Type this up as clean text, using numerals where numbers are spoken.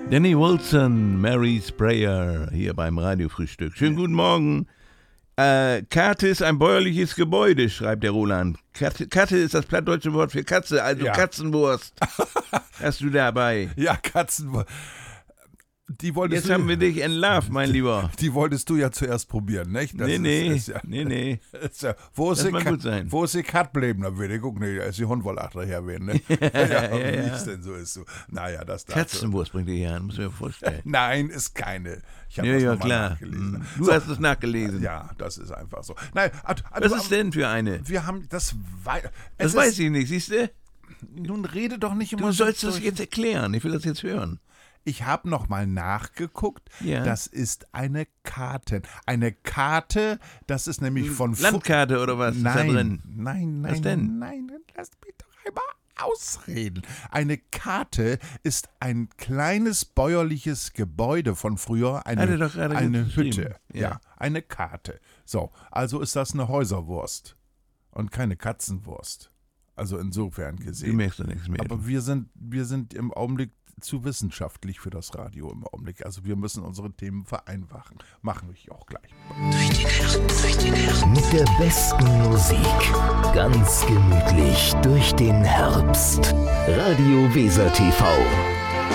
Danny Wilson, Mary's Prayer, hier beim Radiofrühstück. Schönen guten Morgen. Karte ist ein bäuerliches Gebäude, schreibt der Roland. Karte ist das plattdeutsche Wort für Katze, also ja. Katzenwurst. Hast du dabei? Ja, Katzenwurst. Jetzt haben wir dich in Love, mein Lieber. Die wolltest du ja zuerst probieren, nicht? Nee. Wo ist die Kat bleiben? Da würde ich gucken, da ist die Hund wohl daher werden, ne? Wie es denn so ist. So. Naja, das Katzenwurst bringt ihr hier an, muss ich mir vorstellen. Nein, ist keine. Ich habe das nochmal nachgelesen. Du hast es nachgelesen. Ja, das ist einfach so. Nein, was ist denn für eine? Wir haben das. Das weiß ich nicht, siehst du? Nun rede doch nicht immer. Du sollst das jetzt erklären, ich will das jetzt hören. Ich habe nochmal nachgeguckt, ja. Das ist eine Karte. Eine Karte, das ist nämlich von... Landkarte oder was? Nein, ist da drin? Nein, was denn? Nein, lass mich doch einmal ausreden. Eine Karte ist ein kleines bäuerliches Gebäude von früher, eine Hütte. Ja, eine Karte. So, also ist das eine Häuserwurst und keine Katzenwurst. Also insofern gesehen. Du merkst doch nichts mehr. Aber wir sind im Augenblick zu wissenschaftlich für das Radio im Augenblick. Also wir müssen unsere Themen vereinfachen. Machen wir auch gleich. Durch die Nacht. Mit der besten Musik. Ganz gemütlich durch den Herbst. Radio Weser TV.